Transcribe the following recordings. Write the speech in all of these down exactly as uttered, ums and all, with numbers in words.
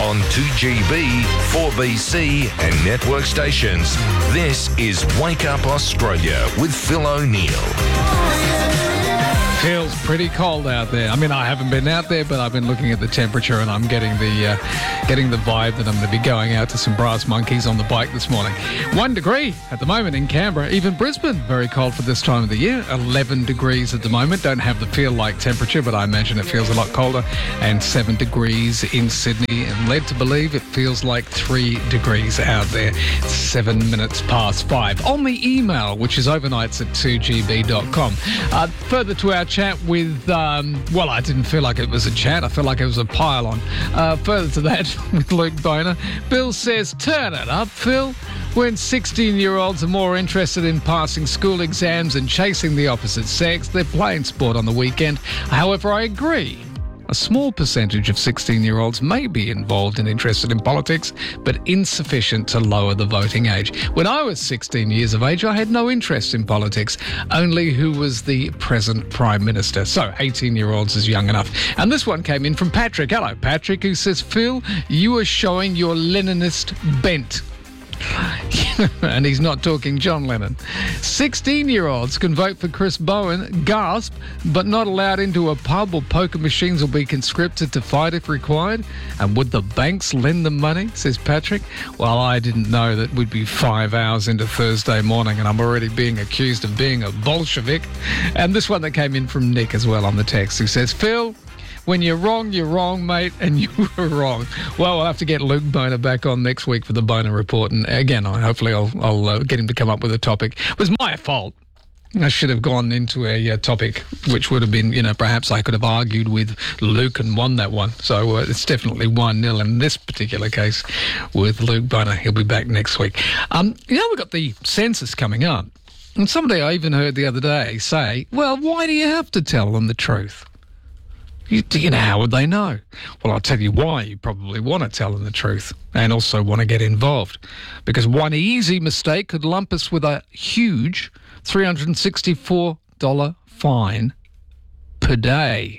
on two G B, four B C and network stations. This is Wake Up Australia with Phil O'Neill. Feels pretty cold out there. I mean, I haven't been out there, but I've been looking at the temperature and I'm getting the uh, getting the vibe that I'm going to be going out to some brass monkeys on the bike this morning. One degree at the moment in Canberra. Even Brisbane, very cold for this time of the year. eleven degrees at the moment. Don't have the feel-like temperature, but I imagine it feels a lot colder. And seven degrees in Sydney. And led to believe it feels like three degrees out there. Seven minutes past five. On the email, which is overnights at two G B dot com. Uh, further to our chat with, um, well, I didn't feel like it was a chat. I felt like it was a pile-on. Uh, further to that with Luke Boner. Bill says, turn it up, Phil. When sixteen-year-olds are more interested in passing school exams and chasing the opposite sex, they're playing sport on the weekend. However, I agree. A small percentage of sixteen-year-olds may be involved and interested in politics, but insufficient to lower the voting age. When I was sixteen years of age, I had no interest in politics, only who was the present Prime Minister. So eighteen-year-olds is young enough. And this one came in from Patrick. Hello, Patrick, who says, Phil, you are showing your Leninist bent. And he's not talking John Lennon. sixteen-year-olds can vote for Chris Bowen, gasp, but not allowed into a pub or poker machines will be conscripted to fight if required. And would the banks lend them money, says Patrick? Well, I didn't know that we'd be five hours into Thursday morning and I'm already being accused of being a Bolshevik. And this one that came in from Nick as well on the text, who says, Phil, when you're wrong, you're wrong, mate, and you were wrong. Well, we'll have to get Luke Boner back on next week for the Boner Report. And again, I, hopefully I'll, I'll uh, get him to come up with a topic. It was my fault. I should have gone into a uh, topic which would have been, you know, perhaps I could have argued with Luke and won that one. So uh, it's definitely one nil in this particular case with Luke Boner. He'll be back next week. Um, you know, we've got the census coming up. And somebody I even heard the other day say, well, why do you have to tell them the truth? You, you know, how would they know? Well, I'll tell you why. You probably want to tell them the truth and also want to get involved. Because one easy mistake could lump us with a huge three hundred sixty-four dollars fine per day.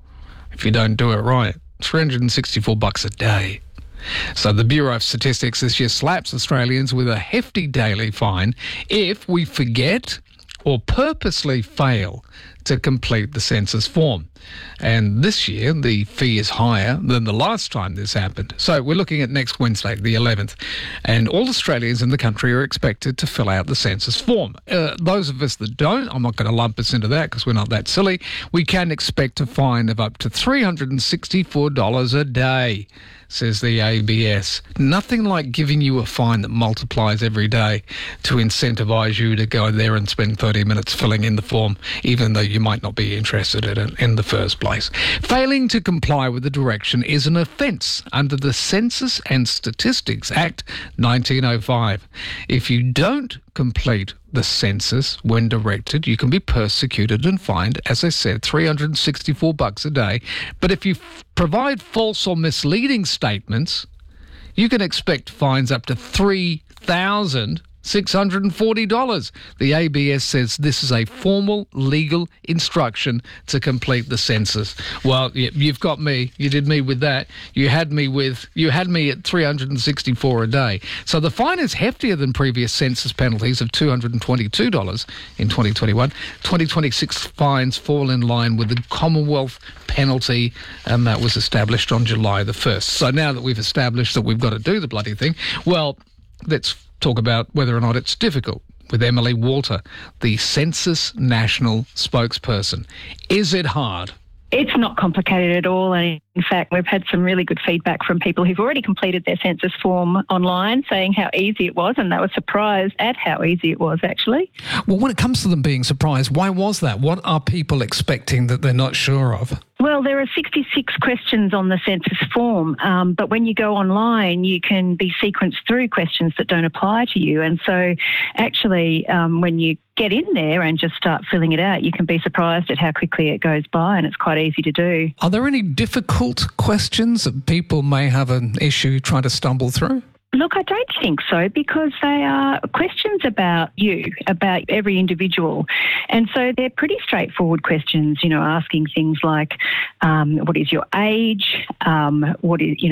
If you don't do it right, three hundred sixty-four bucks a day. So the Bureau of Statistics this year slaps Australians with a hefty daily fine if we forget or purposely fail to complete the census form. And this year, the fee is higher than the last time this happened. So we're looking at next Wednesday, the eleventh, and all Australians in the country are expected to fill out the census form. Uh, those of us that don't, I'm not going to lump us into that because we're not that silly, we can expect a fine of up to three hundred sixty-four dollars a day, says the A B S. Nothing like giving you a fine that multiplies every day to incentivise you to go there and spend thirty minutes filling in the form, even though you might not be interested in it in the first place. Failing to comply with the direction is an offence under the Census and Statistics Act nineteen oh five. If you don't complete the census when directed, you can be persecuted and fined, as I said, three hundred sixty-four bucks a day. But if you f- provide false or misleading statements, you can expect fines up to three thousand six hundred forty dollars. The A B S says this is a formal legal instruction to complete the census. Well, you've got me. You did me with that. You had me with, you had me at three hundred sixty-four a day. So the fine is heftier than previous census penalties of two hundred twenty-two dollars in twenty twenty-one. twenty twenty-six fines fall in line with the Commonwealth penalty, and that was established on July the first. So now that we've established that we've got to do the bloody thing, well, let's talk about whether or not it's difficult with Emily Walter, the Census National spokesperson. Is it hard? It's not complicated at all, and in fact we've had some really good feedback from people who've already completed their census form online saying how easy it was, and they were surprised at how easy it was actually. Well, when it comes to them being surprised, why was that? What are people expecting that they're not sure of? Well, there are sixty-six questions on the census form, um, but when you go online, you can be sequenced through questions that don't apply to you. And so actually, um, when you get in there and just start filling it out, you can be surprised at how quickly it goes by, and it's quite easy to do. Are there any difficult questions that people may have an issue trying to stumble through? Look, I don't think so, because they are questions about you, about every individual. And so they're pretty straightforward questions, you know, asking things like, um, what is your age? Um, what is, you know,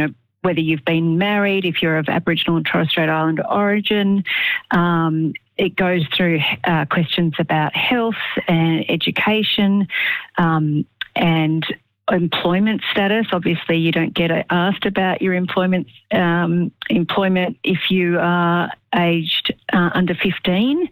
whether you've been married, if you're of Aboriginal and Torres Strait Islander origin. Um, it goes through uh, questions about health and education um, and employment status. Obviously, you don't get asked about your employment um, employment if you are aged uh, under fifteen.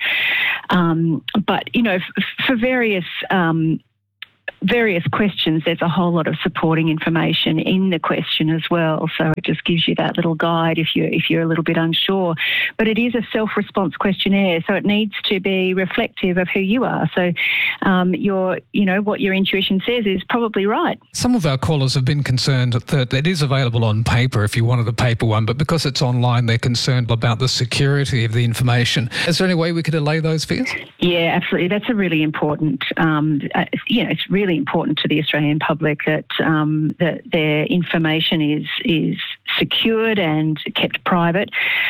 Um, but, you know, f- for various um, various questions, there's a whole lot of supporting information in the question as well. So it just gives you that little guide if you're, if you're a little bit unsure. But it is a self-response questionnaire, so it needs to be reflective of who you are. So um, your, you know, what your intuition says is probably right. Some of our callers have been concerned that it is available on paper if you wanted a paper one, but because it's online, they're concerned about the security of the information. Is there any way we could allay those fears? Yeah, absolutely. That's a really important, um, uh, you know, it's really important to the Australian public that um, that their information is is secured and kept private.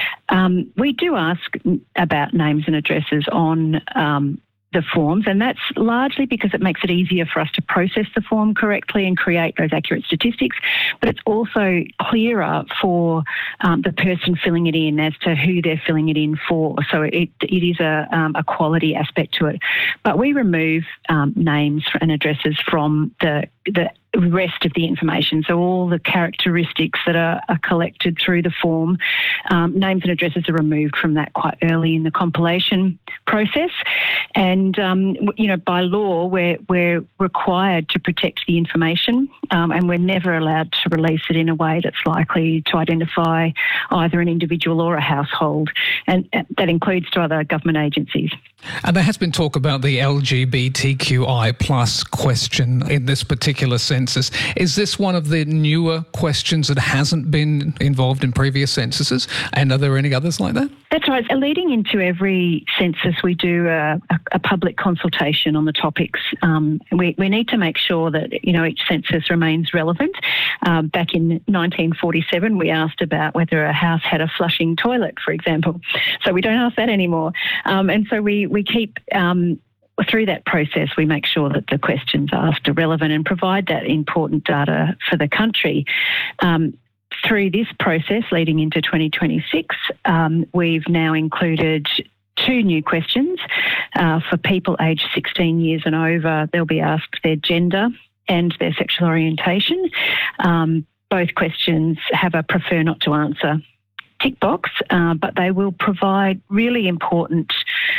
Um, we do ask about names and addresses on um, the forms, and that's largely because it makes it easier for us to process the form correctly and create those accurate statistics, but it's also clearer for um, the person filling it in as to who they're filling it in for. So it it is a, um, a quality aspect to it. But we remove um, names and addresses from the the rest of the information. So all the characteristics that are, are collected through the form, um, names and addresses are removed from that quite early in the compilation process. And, um, you know, by law, we're, we're required to protect the information um, and we're never allowed to release it in a way that's likely to identify either an individual or a household. And that includes to other government agencies. And there has been talk about the L G B T Q I plus question in this particular census. Is this one of the newer questions that hasn't been involved in previous censuses? And are there any others like that? That's right. Leading into every census, we do a, a, a public consultation on the topics. Um, we, we need to make sure that, you know, each census remains relevant. Um, back in nineteen forty-seven, we asked about whether a house had a flushing toilet, for example. So we don't ask that anymore. Um, and so we, we keep... Um, Through that process, we make sure that the questions asked are relevant and provide that important data for the country. Um, through this process, leading into twenty twenty-six, um, we've now included two new questions. Uh, for people aged sixteen years and over, they'll be asked their gender and their sexual orientation. Um, both questions have a prefer not to answer tick box, uh, but they will provide really important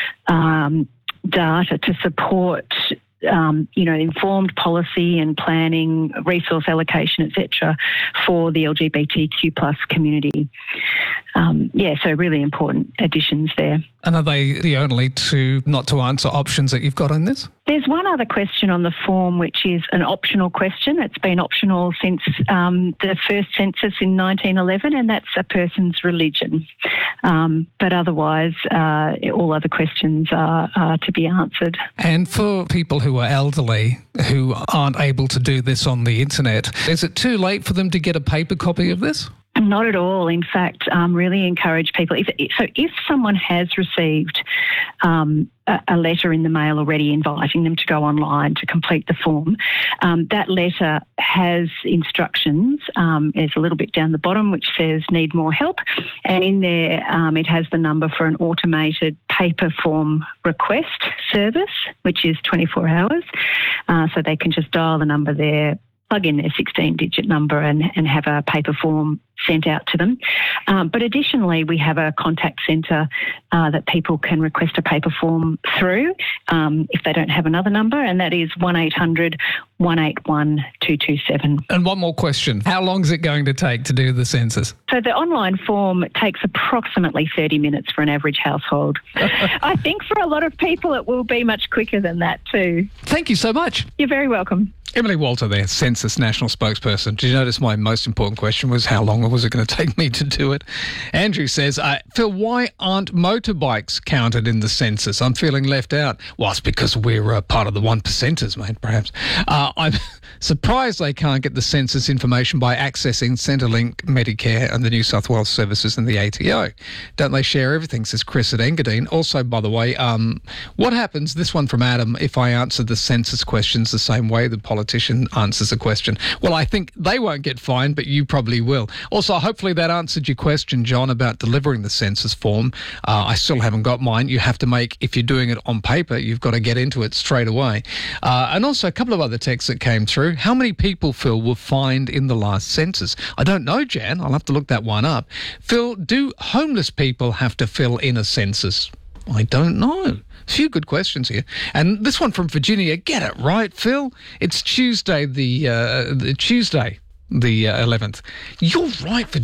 um, data to support, um, you know, informed policy and planning, resource allocation, et cetera, for the L G B T Q plus community. Um, yeah, so really important additions there. And are they the only two not to answer options that you've got in this? There's one other question on the form, which is an optional question. It's been optional since um, the first census in nineteen eleven, and that's a person's religion. Um, but otherwise, uh, all other questions are, are to be answered. And for people who are elderly, who aren't able to do this on the internet, is it too late for them to get a paper copy of this? Not at all. In fact, um, really encourage people. If, so if someone has received um, a, a letter in the mail already inviting them to go online to complete the form, um, that letter has instructions. Um, there's a little bit down the bottom which says need more help. And in there um, it has the number for an automated paper form request service, which is twenty-four hours. Uh, so they can just dial the number there, plug in their sixteen-digit number and, and have a paper form sent out to them. Um, but additionally, we have a contact centre uh, that people can request a paper form through um, if they don't have another number, and that is one eight hundred, one eight one, two two seven. And one more question. How long is it going to take to do the census? So the online form takes approximately thirty minutes for an average household. I think for a lot of people it will be much quicker than that too. Thank you so much. You're very welcome. Emily Walter there, Census National Spokesperson. Did you notice my most important question was how long was it going to take me to do it? Andrew says, uh, Phil, why aren't motorbikes counted in the census? I'm feeling left out. Well, it's because we're uh, part of the one percenters, mate, perhaps. Uh, I'm, Surprised they can't get the census information by accessing Centrelink, Medicare and the New South Wales services and the A T O. Don't they share everything, says Chris at Engadine. Also, by the way, um, what happens, this one from Adam, if I answer the census questions the same way the politician answers a question? Well, I think they won't get fined, but you probably will. Also, hopefully that answered your question, John, about delivering the census form. Uh, I still haven't got mine. You have to make, if you're doing it on paper, you've got to get into it straight away. Uh, and also a couple of other texts that came through. How many people, Phil, were fined in the last census? I don't know, Jan. I'll have to look that one up. Phil, do homeless people have to fill in a census? I don't know. A few good questions here. And this one from Virginia, get it right, Phil. It's Tuesday, the, uh, the Tuesday, the uh, eleventh. You're right, Virginia.